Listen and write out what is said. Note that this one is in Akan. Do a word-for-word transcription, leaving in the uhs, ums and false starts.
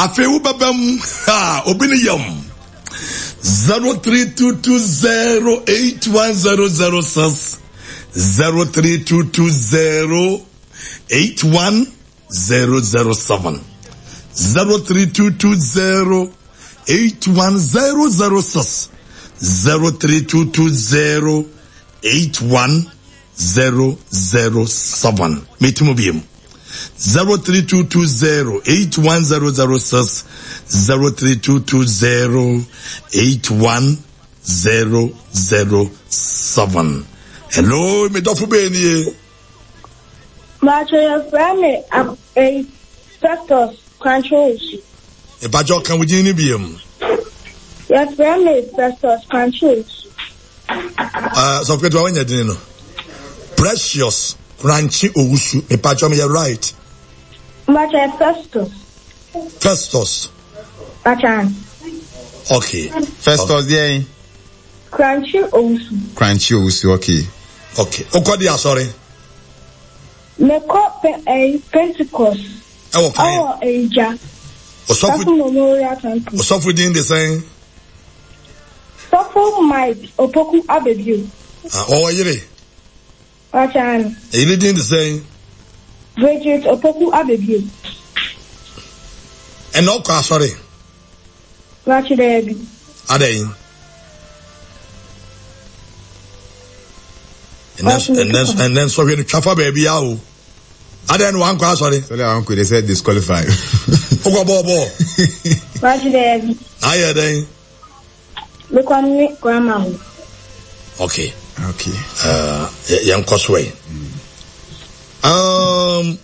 Afeu babam ha obiniyam zero three two two zero eight one zero zero six zero three two two zero eight one zero zero seven zero three two two zero eight one zero zero six zero three two two zero eight one zero zero seven. Metimobiem zero three two two zero eight one zero zero six zero three two two zero eight one zero zero seven. Hello, me dofu beni. Macho ya frame a Festus controls. E bajo kan wujini biem. Ya frame Festus controls. Ah, so fetwa wanya dini no. Precious Crunchy Owusu, me bajo me you right. Macho ya Festus. Festus. Macho. Okay. Festus there. Crunchy Owusu. Crunchy Owusu, okay. Okay. Okodi asori. Me ko pe Pentecost. Ewo kan. Ewo eja. Osofu Memorial Temple. Osofu din the same. Sofu Mike Opoku Abedu. Ah, oh yire. Macho. E din the same. Bridget Opoku Abedu. And no ka asori. Macho there. Adain. And then, and then, and then, so we need travel baby out. I didn't want to sorry. So the uncle, they said disqualified. Ogo bobo. What there? I hear then. Look on me, grandma. Okay. Okay. Uh, young Cosway. Um,